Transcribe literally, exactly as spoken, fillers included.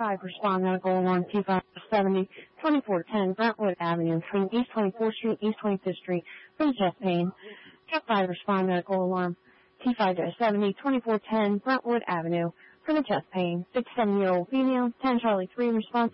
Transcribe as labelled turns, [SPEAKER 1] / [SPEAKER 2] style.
[SPEAKER 1] five, respond medical alarm T five seventy, twenty-four ten Brentwood Avenue between East twenty-fourth Street and East twenty-fifth Street for the chest pain. Truck five, respond medical alarm T five seventy, twenty-four ten Brentwood Avenue for the chest pain. fifty-seven-year-old female, ten Charlie three, response